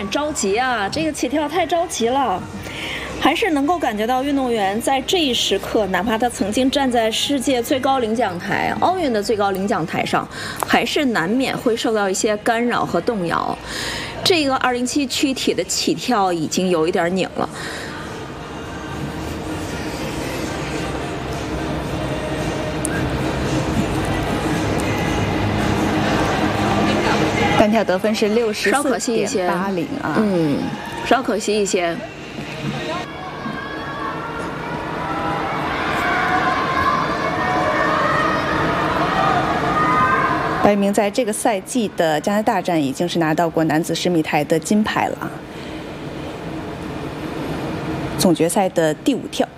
点着急啊，这个起跳太着急了。还是能够感觉到运动员在这一时刻，哪怕他曾经站在世界最高领奖台、奥运的最高领奖台上，还是难免会受到一些干扰和动摇。这个207躯体的起跳已经有一点拧了。 单跳得分是稍可惜一些 64.80啊， 稍可惜一些。 白宇明在这个赛季的加拿大站已经是拿到过男子10米台的金牌了，总决赛的第5跳。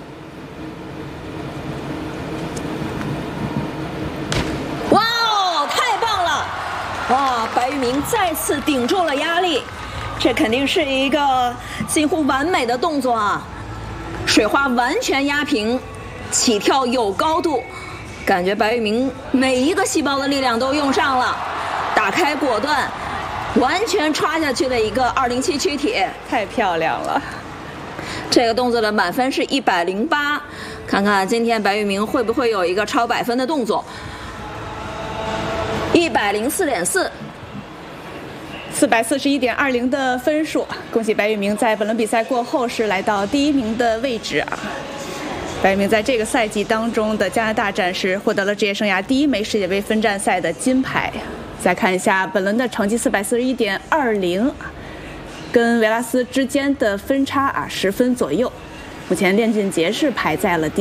哇哦，太棒了！哇，白宇明再次顶住了压力，这肯定是一个近乎完美的动作啊！水花完全压平，起跳有高度。感觉白宇明每一个细胞的力量都用上了，打开果断，完全插下去的一个207躯体， 太漂亮了。 这个动作的满分是108，看看今天白宇明会不会有一个超100分的动作。104.4。 441.20的分数，恭喜白宇明在本轮比赛过后是来到第1名的位置啊。白宇明在这个赛季当中的加拿大站是获得了职业生涯第1枚世界杯分站赛的金牌。再看一下本轮的成绩441.20，跟维拉斯之间的分差10分左右。目前练俊杰是排在了第